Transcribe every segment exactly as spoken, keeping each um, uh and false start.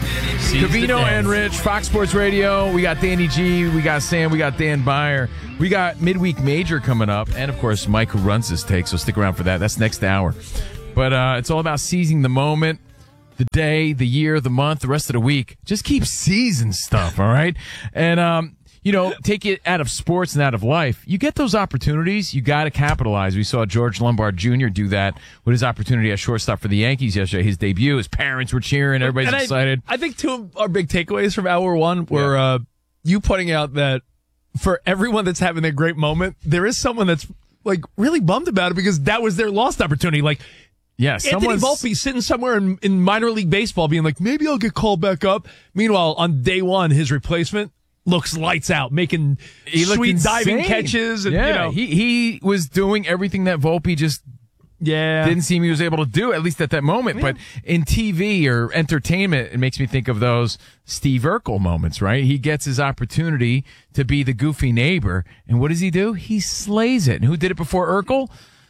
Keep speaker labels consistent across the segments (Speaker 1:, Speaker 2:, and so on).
Speaker 1: Covino and Rich, Fox Sports Radio. We got Danny G, we got Sam, we got Dan Byer. We got Midweek Major coming up. And, of course, Mike, who runs this take, so stick around for that. That's next hour. But uh, it's all about seizing the moment, the day, the year, the month, the rest of the week. Just keep seizing stuff, all right? And, um, you know, take it out of sports and out of life. You get those opportunities, you got to capitalize. We saw George Lombard Junior do that with his opportunity at shortstop for the Yankees yesterday. His debut, his parents were cheering, everybody's
Speaker 2: and
Speaker 1: excited.
Speaker 2: I, I think two of our big takeaways from hour one were yeah. uh, you pointing out that for everyone that's having a great moment, there is someone that's like really bummed about it because that was their lost opportunity. Like,
Speaker 1: yeah,
Speaker 2: Anthony Volpe sitting somewhere in, in minor league baseball being like, maybe I'll get called back up. Meanwhile, on day one, his replacement looks lights out, making
Speaker 1: he
Speaker 2: sweet diving catches. And,
Speaker 1: yeah,
Speaker 2: you know.
Speaker 1: he, he was doing everything that Volpe just
Speaker 2: yeah.
Speaker 1: didn't seem he was able to do, at least at that moment. Yeah. But in T V or entertainment, it makes me think of those Steve Urkel moments, right? He gets his opportunity to be the goofy neighbor. And what does he do? He slays it. And who did it before Urkel?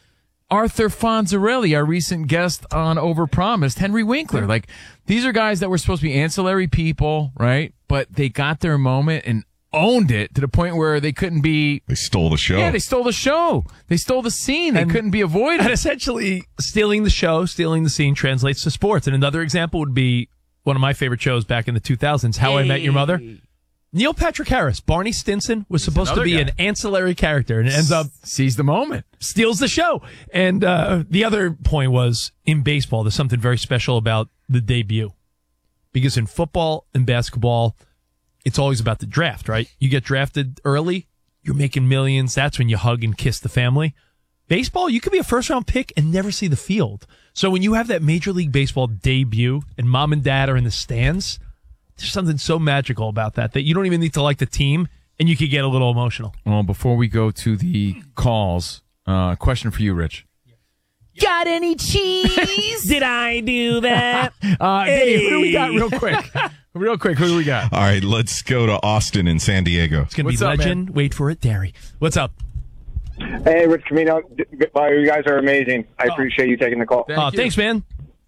Speaker 1: Arthur Fonzarelli, our recent guest on Overpromised, Henry Winkler. Like, these are guys that were supposed to be ancillary people, right? But they got their moment and owned it to the point where they couldn't be...
Speaker 3: They stole the show.
Speaker 1: Yeah, they stole the show. They stole the scene. They
Speaker 2: and,
Speaker 1: couldn't be avoided.
Speaker 2: And essentially, stealing the show, stealing the scene translates to sports. And another example would be one of my favorite shows back in the two thousands, How hey. I Met Your Mother. Neil Patrick Harris, Barney Stinson, was
Speaker 1: He's
Speaker 2: supposed to be
Speaker 1: guy.
Speaker 2: an ancillary character and ends up...
Speaker 1: Sees the moment.
Speaker 2: Steals the show. And uh, the other point was, in baseball, there's something very special about the debut. Because in football and basketball, it's always about the draft, right? You get drafted early, you're making millions. That's when you hug and kiss the family. Baseball, you could be a first-round pick and never see the field. So when you have that Major League Baseball debut and mom and dad are in the stands... There's something so magical about that that you don't even need to like the team, and you could get a little emotional.
Speaker 1: Well, before we go to the calls, uh, question for you, Rich.
Speaker 4: Got any cheese?
Speaker 2: Did I do that?
Speaker 1: uh, hey. Who do we got real quick? real quick, who do we got?
Speaker 3: All right, let's go to Austin in San Diego.
Speaker 2: It's going to be
Speaker 1: up,
Speaker 2: legend.
Speaker 1: Man?
Speaker 2: Wait for it, Derry. What's up?
Speaker 5: Hey, Rich Camino. You guys are amazing. I oh. appreciate you taking the call.
Speaker 2: Thank uh, thanks, man.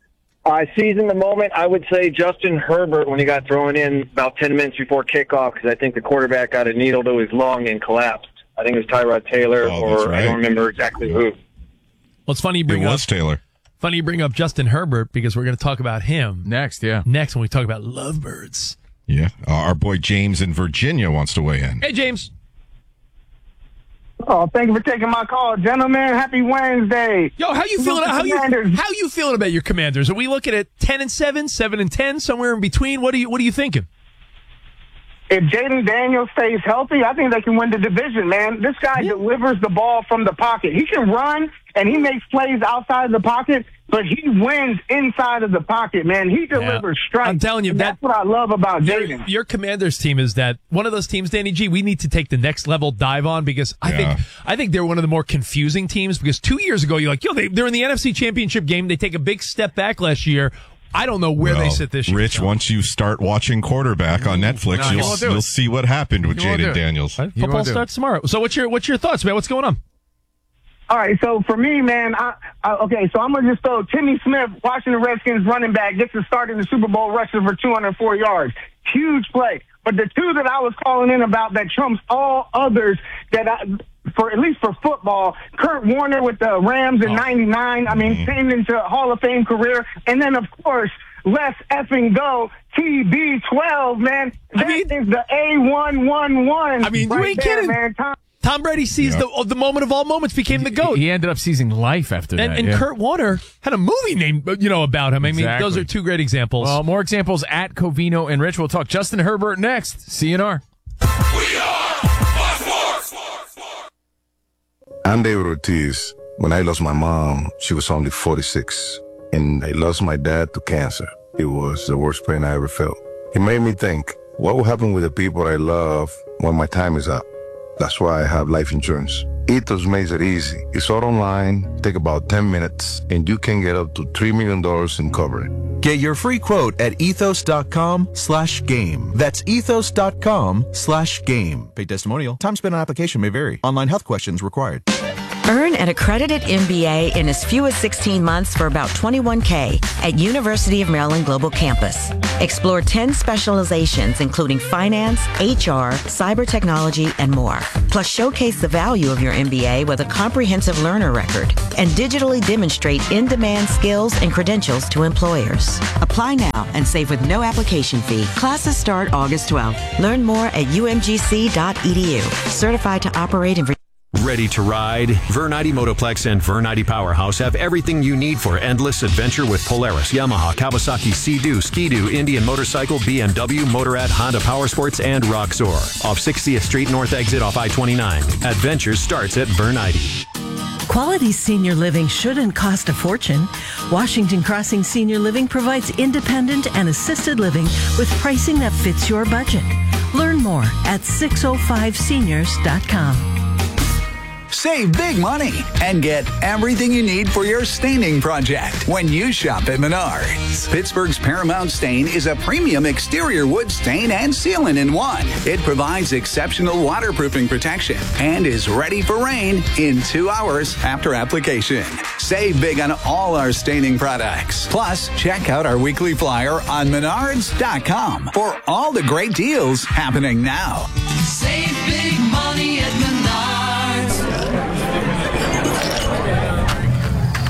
Speaker 5: I seizing the moment. I would say Justin Herbert when he got thrown in about ten minutes before kickoff because I think the quarterback got a needle to his lung and collapsed. I think it was Tyrod Taylor,
Speaker 3: oh,
Speaker 5: or
Speaker 3: right.
Speaker 5: I don't remember exactly who.
Speaker 2: Well, it's funny you bring
Speaker 3: it
Speaker 2: up
Speaker 3: was Taylor.
Speaker 2: Funny you bring up Justin Herbert because we're going to talk about him
Speaker 1: next. Yeah,
Speaker 2: next when we talk about lovebirds.
Speaker 3: Yeah, uh, our boy James in Virginia wants to weigh in.
Speaker 2: Hey, James.
Speaker 6: Oh, thank you for taking my call, gentlemen. Happy Wednesday.
Speaker 2: Yo, how you feeling? How you how you feeling about your Commanders? Are we looking at ten and seven, seven and ten, somewhere in between? What are you What are you thinking?
Speaker 6: If Jaden Daniels stays healthy, I think they can win the division, man. This guy yeah. delivers the ball from the pocket. He can run and he makes plays outside of the pocket, but he wins inside of the pocket, man. He delivers yeah. strikes.
Speaker 2: I'm telling you, that,
Speaker 6: that's what I love about Jaden.
Speaker 2: Your, your Commanders team is that one of those teams, Danny G, we need to take the next level dive on because I yeah. think I think they're one of the more confusing teams because two years ago you're like, yo, they, they're in the N F C Championship game. They take a big step back last year. I don't know where
Speaker 3: well,
Speaker 2: they sit this year.
Speaker 3: Rich, so. once you start watching quarterback on Netflix, no, you'll, you'll see what happened with Jaden Daniels.
Speaker 2: Right? Football starts tomorrow. So what's your what's your thoughts, man? What's going on?
Speaker 6: All right, so for me, man, I, I, okay, so I'm going to just throw Timmy Smith, Washington Redskins running back, gets to start in the Super Bowl rushing for two hundred four yards. Huge play. But the two that I was calling in about that trumps all others that I, for at least for football, Kurt Warner with the Rams in ninety-nine, I mean, mm-hmm. came into Hall of Fame career. And then, of course, let's effing go T B twelve, man. That I mean, is the A one one one.
Speaker 2: I mean,
Speaker 6: right
Speaker 2: you ain't
Speaker 6: there,
Speaker 2: kidding.
Speaker 6: Man. Tom,
Speaker 2: Tom Brady seized yeah. the the moment of all moments, became the GOAT.
Speaker 1: He ended up seizing life after
Speaker 2: and,
Speaker 1: that.
Speaker 2: And
Speaker 1: yeah.
Speaker 2: Kurt Warner had a movie named, you know, about him. I mean,
Speaker 1: exactly.
Speaker 2: those are two great examples.
Speaker 1: Well, more examples at Covino and Rich. We'll talk Justin Herbert next. C N R.
Speaker 7: We are Fox Sports.
Speaker 8: I'm David Ortiz. When I lost my mom, she was only forty-six. And I lost my dad to cancer. It was the worst pain I ever felt. It made me think, what will happen with the people I love when my time is up? That's why I have life insurance. Ethos makes it easy. It's all online, take about ten minutes, and you can get up to three million dollars in coverage.
Speaker 9: Get your free quote at ethos.com slash game. That's ethos.com slash game. Paid testimonial. Time spent on application may vary. Online health questions required.
Speaker 10: Earn an accredited M B A in as few as sixteen months for about twenty-one thousand dollars at University of Maryland Global Campus. Explore ten specializations, including finance, H R, cyber technology, and more. Plus, showcase the value of your M B A with a comprehensive learner record and digitally demonstrate in-demand skills and credentials to employers. Apply now and save with no application fee. Classes start August twelfth. Learn more at u m g c dot e d u. Certified to operate in Virginia.
Speaker 11: Ready to ride? Vernite Motoplex and Vernite Powerhouse have everything you need for endless adventure with Polaris, Yamaha, Kawasaki, Sea-Doo, Ski-Doo, Indian Motorcycle, B M W, Motorrad, Honda Powersports, and Roxor. Off sixtieth Street North exit off I twenty-nine. Adventure starts at Vernite.
Speaker 12: Quality senior living shouldn't cost a fortune. Washington Crossing Senior Living provides independent and assisted living with pricing that fits your budget. Learn more at six oh five seniors dot com.
Speaker 13: Save big money and get everything you need for your staining project when you shop at Menards. Pittsburgh's Paramount Stain is a premium exterior wood stain and sealant in one. It provides exceptional waterproofing protection and is ready for rain in two hours after application. Save big on all our staining products. Plus, check out our weekly flyer on menards dot com for all the great deals happening now.
Speaker 7: Save big money at Menards.